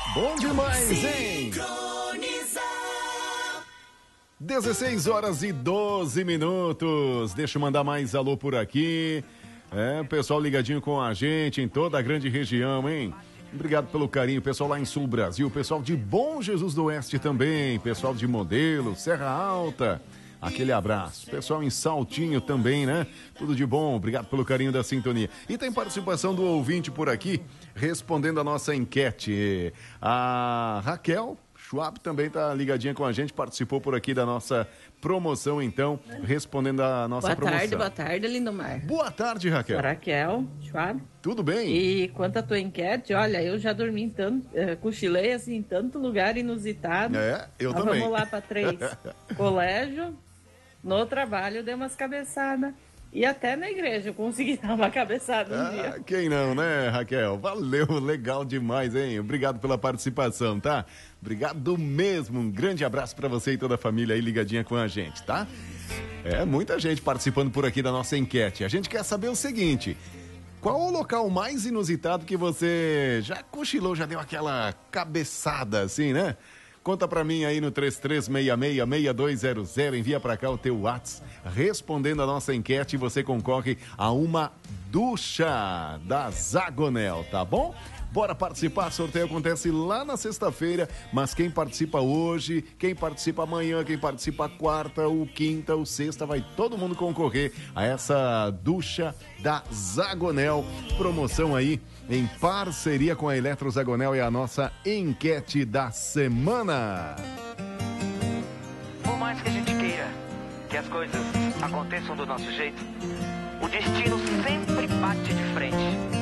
Bom demais, hein? 16 horas e 12 minutos. Deixa eu mandar mais alô por aqui. Pessoal ligadinho com a gente em toda a grande região, hein? Obrigado pelo carinho, pessoal lá em Sul Brasil, pessoal de Bom Jesus do Oeste também, pessoal de Modelo, Serra Alta. Aquele abraço. Pessoal em Saltinho também, né? Tudo de bom. Obrigado pelo carinho da sintonia. E tem participação do ouvinte por aqui, respondendo a nossa enquete. A Raquel Schwab também está ligadinha com a gente, participou por aqui da nossa promoção, então, respondendo a nossa promoção. Boa tarde, Lindomar. Boa tarde, Raquel. Sou Raquel Schwab. Tudo bem? E quanto à tua enquete, olha, eu já dormi em tanto, cochilei assim, em tanto lugar inusitado. Eu também. Vamos lá para 3. Colégio, no trabalho, dei umas cabeçadas. E até na igreja eu consegui dar uma cabeçada um dia. Quem não, né, Raquel? Valeu, legal demais, hein? Obrigado pela participação, tá? Obrigado mesmo. Um grande abraço para você e toda a família aí ligadinha com a gente, tá? Muita gente participando por aqui da nossa enquete. A gente quer saber o seguinte: qual o local mais inusitado que você já cochilou, já deu aquela cabeçada assim, né? Conta pra mim aí no 3366-6200, envia pra cá o teu WhatsApp, respondendo a nossa enquete, você concorre a uma ducha da Zagonel, tá bom? Bora participar, sorteio acontece lá na sexta-feira, mas quem participa hoje, quem participa amanhã, quem participa quarta, ou quinta, ou sexta, vai todo mundo concorrer a essa ducha da Zagonel, promoção aí em parceria com a Eletro Zagonel, é a nossa enquete da semana. Por mais que a gente queira que as coisas aconteçam do nosso jeito, o destino sempre bate de frente.